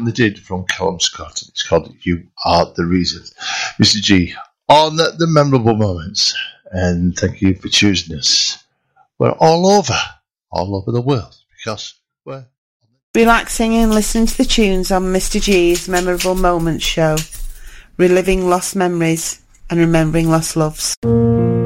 certainly did, from Callum Scott. It's called You Are the Reason. Mr. G, on the memorable moments, and thank you for choosing us. We're all over the world, because we're relaxing and listening to the tunes on Mr. G's Memorable Moments show, reliving lost memories and remembering lost loves.